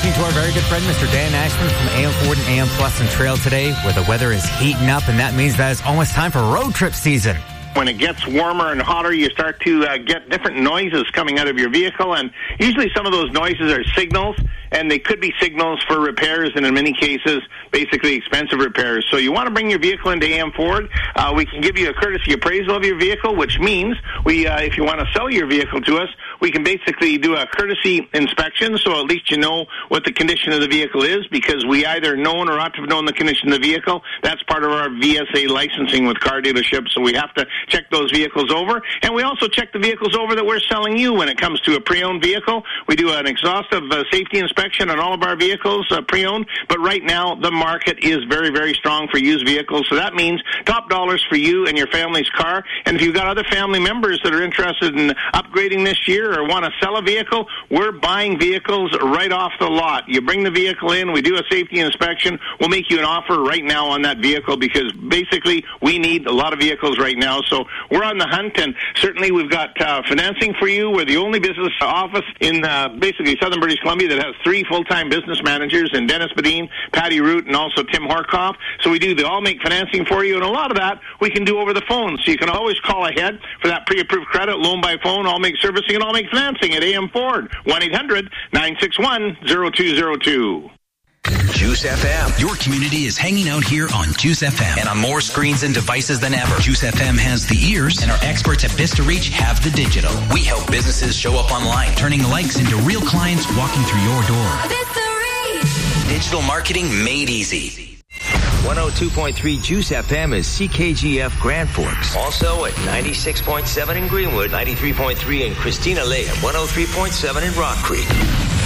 talking to our very good friend, Mr. Dan Ashman from AM Ford and AM Plus and Trail today, where the weather is heating up, and that means that it's almost time for road trip season. When it gets warmer and hotter, you start to get different noises coming out of your vehicle, and usually some of those noises are signals, and they could be signals for repairs, and in many cases, basically expensive repairs. So you want to bring your vehicle into AM Ford. We can give you a courtesy appraisal of your vehicle, which means if you want to sell your vehicle to us, we can basically do a courtesy inspection, so at least you know what the condition of the vehicle is, because we either known or ought to have known the condition of the vehicle. That's part of our VSA licensing with car dealerships, so we have to check those vehicles over. And we also check the vehicles over that we're selling you when it comes to a pre-owned vehicle. We do an exhaustive safety inspection on all of our vehicles, pre-owned, but right now the market is very, very strong for used vehicles, so that means top dollars for you and your family's car. And if you've got other family members that are interested in upgrading this year or want to sell a vehicle, we're buying vehicles right off the lot. You bring the vehicle in, we do a safety inspection, we'll make you an offer right now on that vehicle, because basically we need a lot of vehicles right now. So we're on the hunt, and certainly we've got financing for you. We're the only business office in basically southern British Columbia that has 3 full-time business managers, and Dennis Badine, Patty Root, and also Tim Horkoff. So we do the all-make financing for you, and a lot of that we can do over the phone. So you can always call ahead for that pre-approved credit, loan by phone, all-make servicing, and all-make financing at AM Ford, 1-800-961-0202. Juice FM. Your community is hanging out here on Juice FM and on more screens and devices than ever. Juice FM has the ears, and our experts at Vista Reach have the digital. We help businesses show up online, turning likes into real clients walking through your door. Vista Reach. Digital marketing made easy. 102.3 Juice FM is CKGF Grand Forks. Also at 96.7 in Greenwood, 93.3 in Christina Lake, 103.7 in Rock Creek.